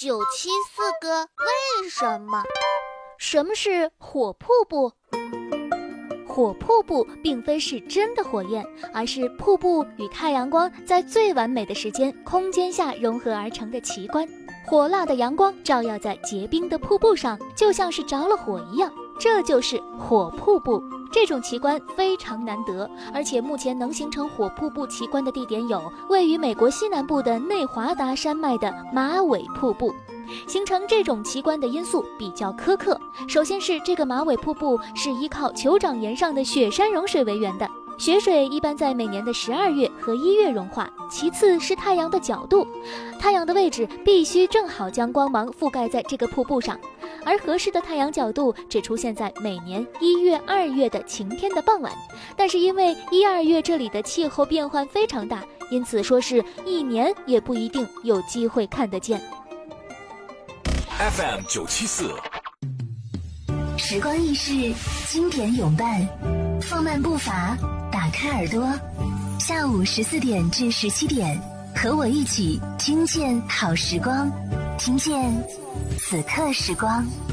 974个为什么？ 什么是火瀑布？火瀑布并非是真的火焰，而是瀑布与太阳光在最完美的时间、空间下融合而成的奇观。火辣的阳光照耀在结冰的瀑布上，就像是着了火一样，这就是火瀑布。这种奇观非常难得，而且目前能形成火瀑布奇观的地点有位于美国西南部的内华达山脉的马尾瀑布。形成这种奇观的因素比较苛刻，首先是这个马尾瀑布是依靠酋长岩上的雪山融水为源的，雪水一般在每年的12月和1月融化。其次是太阳的角度，太阳的位置必须正好将光芒覆盖在这个瀑布上，而合适的太阳角度只出现在每年1月、2月的晴天的傍晚。但是因为1、2月这里的气候变换非常大，因此说是一年也不一定有机会看得见。 FM 974， 时光易逝，经典永伴，放慢步伐，打开耳朵，下午14点至17点，和我一起听见好时光，听见此刻时光。